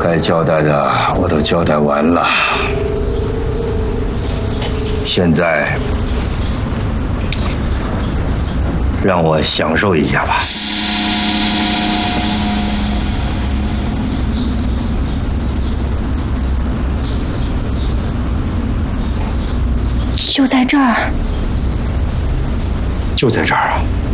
该交代的我都交代完了，现在让我享受一下吧。 就在这儿。 就在这儿啊。